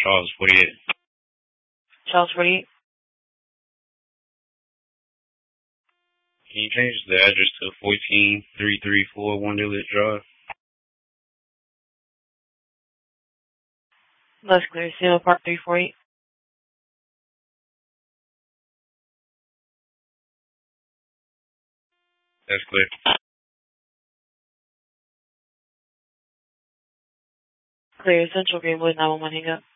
Charles 48. Charles 48. Can you change the address to 14334 Wonderlit Drive? That's clear. Seal Park 348. That's clear. Clear. Central Greenwood 911 hang up.